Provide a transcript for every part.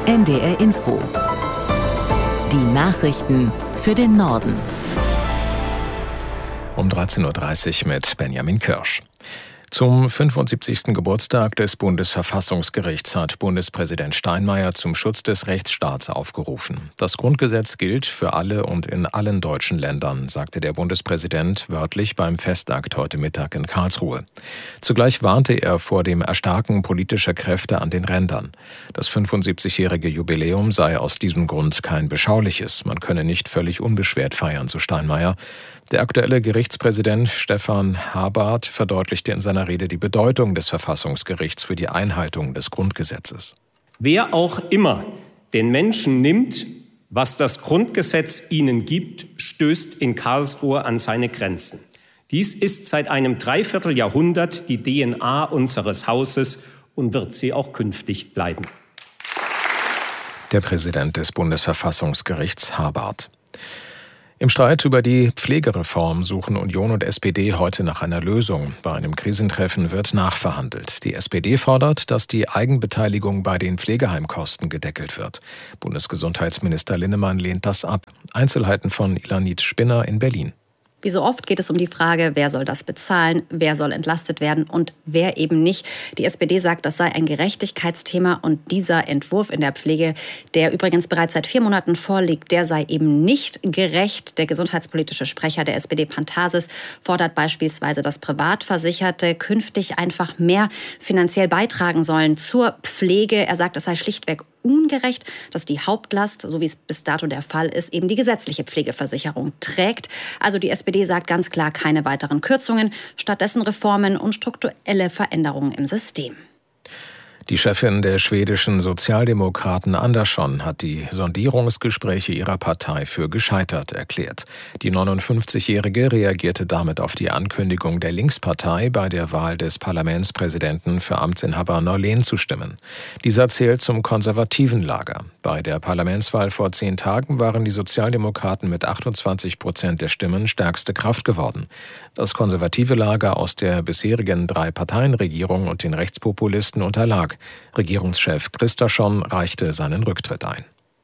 NDR Info. Die Nachrichten für den Norden. Um 13.30 Uhr mit Benjamin Kirsch. Zum 75. Geburtstag des Bundesverfassungsgerichts hat Bundespräsident Steinmeier zum Schutz des Rechtsstaats aufgerufen. Das Grundgesetz gilt für alle und in allen deutschen Ländern, sagte der Bundespräsident wörtlich beim Festakt heute Mittag in Karlsruhe. Zugleich warnte er vor dem Erstarken politischer Kräfte an den Rändern. Das 75-jährige Jubiläum sei aus diesem Grund kein beschauliches. Man könne nicht völlig unbeschwert feiern, so Steinmeier. Der aktuelle Gerichtspräsident Stefan Habart verdeutlichte in seiner Rede die Bedeutung des Verfassungsgerichts für die Einhaltung des Grundgesetzes. Wer auch immer den Menschen nimmt, was das Grundgesetz ihnen gibt, stößt in Karlsruhe an seine Grenzen. Dies ist seit einem Dreivierteljahrhundert die DNA unseres Hauses und wird sie auch künftig bleiben. Der Präsident des Bundesverfassungsgerichts Habart. Im Streit über die Pflegereform suchen Union und SPD heute nach einer Lösung. Bei einem Krisentreffen wird nachverhandelt. Die SPD fordert, dass die Eigenbeteiligung bei den Pflegeheimkosten gedeckelt wird. Bundesgesundheitsminister Linnemann lehnt das ab. Einzelheiten von Ilanit Spinner in Berlin. Wie so oft geht es um die Frage, wer soll das bezahlen, wer soll entlastet werden und wer eben nicht. Die SPD sagt, das sei ein Gerechtigkeitsthema und dieser Entwurf in der Pflege, der übrigens bereits seit 4 Monaten vorliegt, der sei eben nicht gerecht. Der gesundheitspolitische Sprecher der SPD, Pantasis, fordert beispielsweise, dass Privatversicherte künftig einfach mehr finanziell beitragen sollen zur Pflege. Er sagt, es sei schlichtweg ungerecht, dass die Hauptlast, so wie es bis dato der Fall ist, eben die gesetzliche Pflegeversicherung trägt. Also die SPD sagt ganz klar keine weiteren Kürzungen, stattdessen Reformen und strukturelle Veränderungen im System. Die Chefin der schwedischen Sozialdemokraten Andersson hat die Sondierungsgespräche ihrer Partei für gescheitert erklärt. Die 59-Jährige reagierte damit auf die Ankündigung der Linkspartei, bei der Wahl des Parlamentspräsidenten für Amtsinhaber Norlén zu stimmen. Dieser zählt zum konservativen Lager. Bei der Parlamentswahl vor 10 Tagen waren die Sozialdemokraten mit 28% der Stimmen stärkste Kraft geworden. Das konservative Lager aus der bisherigen 3-Parteien-Regierung und den Rechtspopulisten unterlag. Regierungschef Kristersson reichte seinen Rücktritt ein.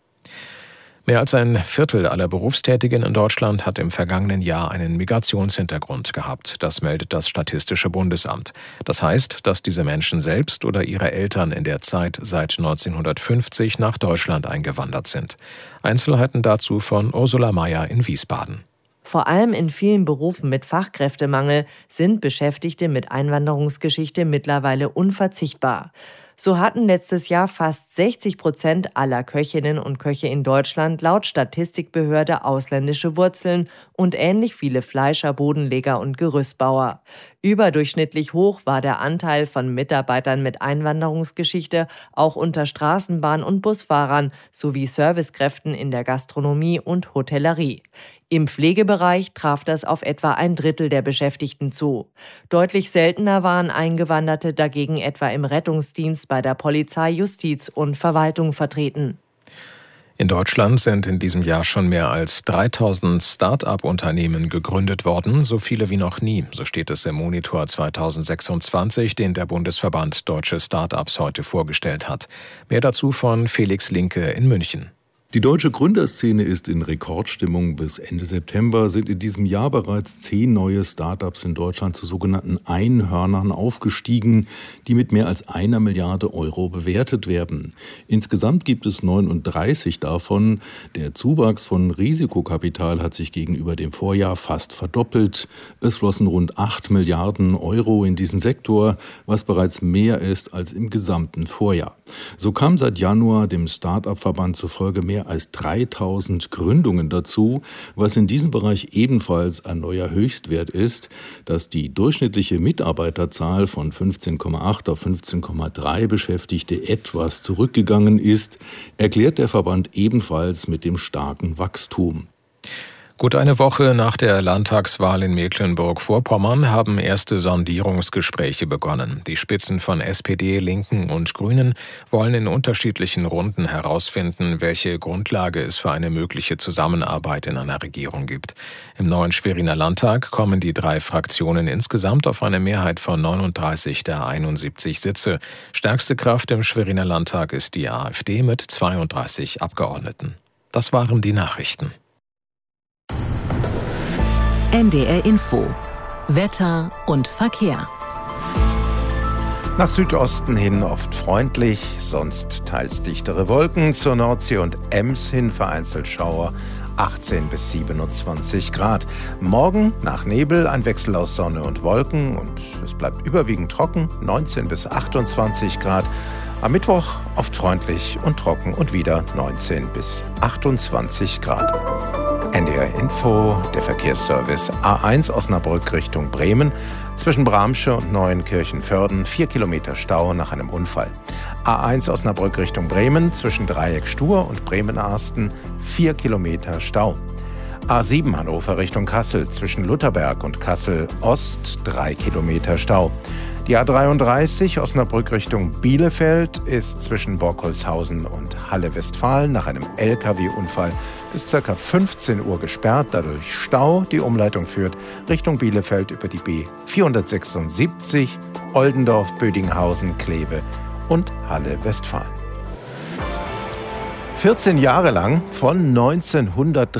Mehr als ein Viertel aller Berufstätigen in Deutschland hat im vergangenen Jahr einen Migrationshintergrund gehabt. Das meldet das Statistische Bundesamt. Das heißt, dass diese Menschen selbst oder ihre Eltern in der Zeit seit 1950 nach Deutschland eingewandert sind. Einzelheiten dazu von Ursula Mayer in Wiesbaden. Vor allem in vielen Berufen mit Fachkräftemangel sind Beschäftigte mit Einwanderungsgeschichte mittlerweile unverzichtbar. So hatten letztes Jahr fast 60% aller Köchinnen und Köche in Deutschland laut Statistikbehörde ausländische Wurzeln und ähnlich viele Fleischer, Bodenleger und Gerüstbauer. Überdurchschnittlich hoch war der Anteil von Mitarbeitern mit Einwanderungsgeschichte auch unter Straßenbahn- und Busfahrern sowie Servicekräften in der Gastronomie und Hotellerie. Im Pflegebereich traf das auf etwa 1/3 der Beschäftigten zu. Deutlich seltener waren Eingewanderte dagegen etwa im Rettungsdienst, bei der Polizei, Justiz und Verwaltung vertreten. In Deutschland sind in diesem Jahr schon mehr als 3000 Start-up-Unternehmen gegründet worden, so viele wie noch nie, so steht es im Monitor 2026, den der Bundesverband Deutsche Start-ups heute vorgestellt hat. Mehr dazu von Felix Linke in München. Die deutsche Gründerszene ist in Rekordstimmung. Bis Ende September sind in diesem Jahr bereits 10 neue Start-ups in Deutschland zu sogenannten Einhörnern aufgestiegen, die mit mehr als 1 Milliarde Euro bewertet werden. Insgesamt gibt es 39 davon. Der Zuwachs von Risikokapital hat sich gegenüber dem Vorjahr fast verdoppelt. Es flossen rund 8 Milliarden Euro in diesen Sektor, was bereits mehr ist als im gesamten Vorjahr. So kam seit Januar dem Start-up-Verband zufolge mehr als 3000 Gründungen dazu, was in diesem Bereich ebenfalls ein neuer Höchstwert ist. Dass die durchschnittliche Mitarbeiterzahl von 15,8 auf 15,3 Beschäftigte etwas zurückgegangen ist, erklärt der Verband ebenfalls mit dem starken Wachstum. Gut eine Woche nach der Landtagswahl in Mecklenburg-Vorpommern haben erste Sondierungsgespräche begonnen. Die Spitzen von SPD, Linken und Grünen wollen in unterschiedlichen Runden herausfinden, welche Grundlage es für eine mögliche Zusammenarbeit in einer Regierung gibt. Im neuen Schweriner Landtag kommen die 3 Fraktionen insgesamt auf eine Mehrheit von 39 der 71 Sitze. Stärkste Kraft im Schweriner Landtag ist die AfD mit 32 Abgeordneten. Das waren die Nachrichten. NDR Info. Wetter und Verkehr. Nach Südosten hin oft freundlich, sonst teils dichtere Wolken, zur Nordsee und Ems hin vereinzelt Schauer, 18 bis 27 Grad. Morgen nach Nebel ein Wechsel aus Sonne und Wolken und es bleibt überwiegend trocken, 19 bis 28 Grad. Am Mittwoch oft freundlich und trocken und wieder 19 bis 28 Grad. NDR Info, der Verkehrsservice. A1 Osnabrück Richtung Bremen. Zwischen Bramsche und Neuenkirchen-Vörden 4 Kilometer Stau nach einem Unfall. A1 Osnabrück Richtung Bremen. Zwischen Dreieck Stur und Bremen-Arsten 4 Kilometer Stau. A7 Hannover Richtung Kassel. Zwischen Lutherberg und Kassel-Ost 3 Kilometer Stau. Die A33 Osnabrück Richtung Bielefeld ist zwischen Borkholzhausen und Halle-Westfalen nach einem LKW-Unfall bis ca. 15 Uhr gesperrt, dadurch Stau. Die Umleitung führt Richtung Bielefeld über die B476, Oldendorf, Bödinghausen, Kleve und Halle-Westfalen. 14 Jahre lang, von 1993